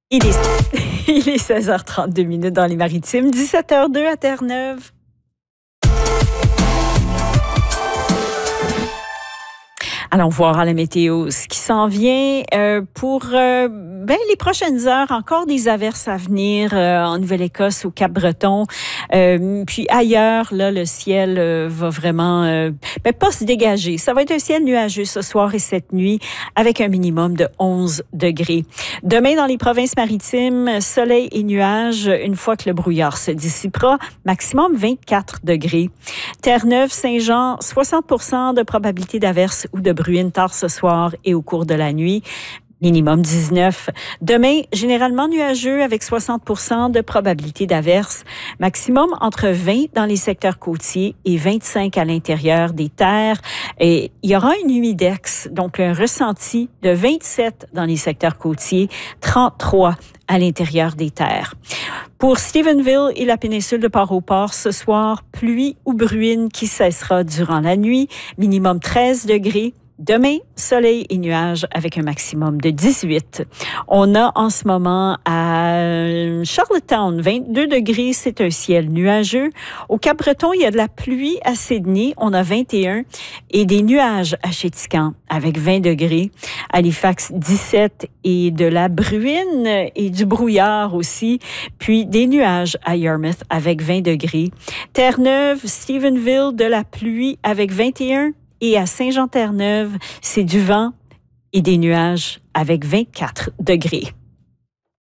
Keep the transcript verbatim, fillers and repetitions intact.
Il est, il est seize heures trente-deux minutes dans les Maritimes, dix-sept heures deux à Terre-Neuve. Allons voir à la météo ce qui s'en vient euh, pour euh, ben, les prochaines heures. Encore des averses à venir euh, en Nouvelle-Écosse, au Cap-Breton. Euh, puis ailleurs, là, le ciel euh, va vraiment euh, ben, pas se dégager. Ça va être un ciel nuageux ce soir et cette nuit avec un minimum de onze degrés. Demain, dans les provinces maritimes, soleil et nuages une fois que le brouillard se dissipera. Maximum vingt-quatre degrés. Terre-Neuve, Saint-Jean, soixante pour cent de probabilité d'averses ou de bruine tard ce soir et au cours de la nuit. Minimum dix-neuf. Demain, généralement nuageux avec soixante pour cent de probabilité d'averse. Maximum entre vingt dans les secteurs côtiers et vingt-cinq à l'intérieur des terres. Et il y aura une humidex, donc un ressenti de vingt-sept dans les secteurs côtiers, trente-trois à l'intérieur des terres. Pour Stephenville et la péninsule de Port-au-Port, ce soir, pluie ou bruine qui cessera durant la nuit. Minimum treize degrés. Demain, soleil et nuages avec un maximum de dix-huit. On a en ce moment à Charlottetown, vingt-deux degrés, c'est un ciel nuageux. Au Cap-Breton, il y a de la pluie à Sydney, on a vingt et un, et des nuages à Chéticamp avec vingt degrés. Halifax, dix-sept, et de la bruine et du brouillard aussi. Puis des nuages à Yarmouth avec vingt degrés. Terre-Neuve, Stephenville, de la pluie avec vingt et un. Et à Saint-Jean-Terre-Neuve, c'est du vent et des nuages avec vingt-quatre degrés.